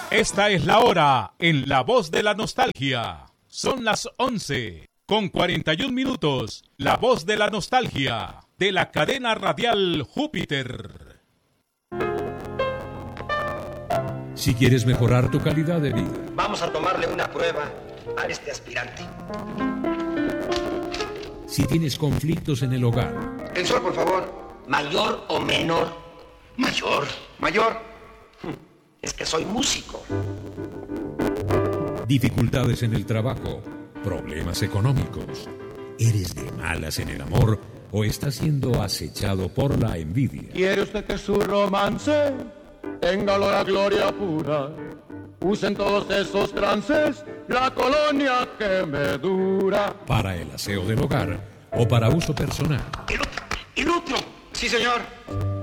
Esta es la hora en La Voz de la Nostalgia. Son las 11:41. La Voz de la Nostalgia, de la cadena radial Júpiter. Si quieres mejorar tu calidad de vida, vamos a tomarle una prueba a este aspirante. Si tienes conflictos en el hogar, Tensor, por favor. ¿Mayor o menor? Mayor. Mayor. Es que soy músico. dificultades en el trabajo, problemas económicos, eres de malas en el amor o estás siendo acechado por la envidia. ¿Quiere usted que su romance tenga la gloria pura? Usen todos esos trances la colonia que me dura. Para el aseo del hogar o para uso personal. El otro. Sí, señor.